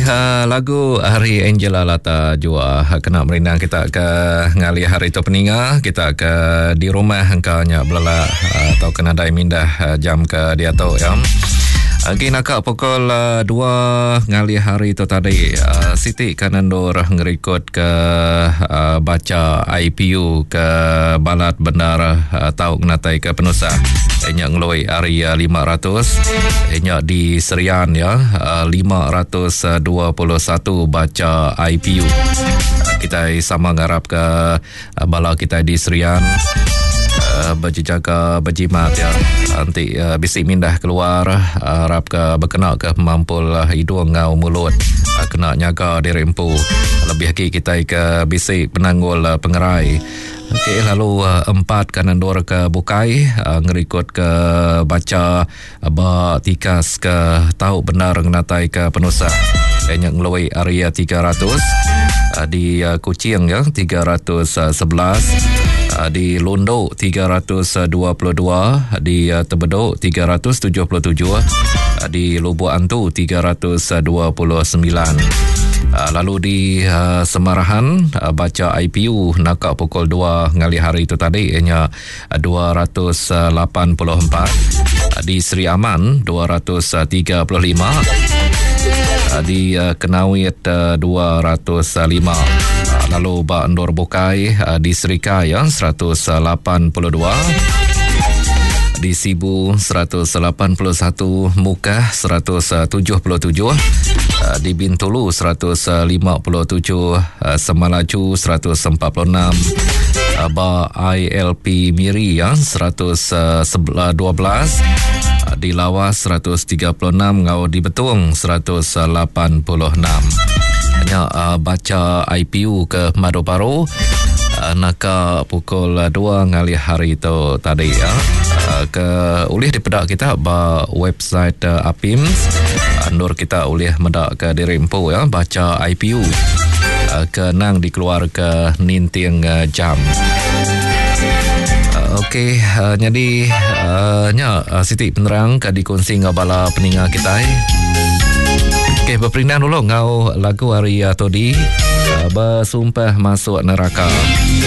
Lagu Hari Angela Lata jua kena merindang kita ke ngali hari tu peninga kita ke di rumah engkaunya belala atau kena dai mindah jam ke dia tu ya. Lagi nak pukul 2 ngali hari tu tadi Siti Kanandor ngerikut ke baca IPU ke Balad Benar tahu kenatai ke penusah enyak ngeloi hari 500 enyak di Serian ya 521 baca IPU kita sama ngarap ke bala kita di Serian berjaga berjimat ya nanti bisik mindah keluar harap ke berkenal ke mampul hidung ngau mulut kena nyaga dirempu lebih lagi kita ke bisik penanggul pengerai. Okey, lalu 4 Kanandor ke Bukai ngerikut ke baca tikas ke tahu benar ngenatai ke penusah yang ngeloi area 300 di Kuching ya 311 di Londo 322 di Tebedok 377 di Lubuk Antu 329 lalu di Semarahan baca IPU nak pukul 2 ngali hari itu tadi hanya 284 di Seri Aman 235 di Kenawit 205 lalu Bak Endor Bukai di Serikaya 182 di Sibu 181 Mukah 177 di Bintulu 157 Semalaju 146 Ba ILP Miri ya 112 di Lawas 136 Ngau di Betung 186 hanya baca IPU ke Mado-Baro nak pukul 2 ngali hari itu tadi ya ke ulih di pedak kita ba website APIMS Nur kita ulih medak ke dirempo ya baca IPU ke nang dikeluar ke ninting jam. Okey, jadi Siti penerang ke dikongsi ngabala peninga kita. Okey, berperindah dulu ngau lagu hari tadi bersumpah masuk neraka.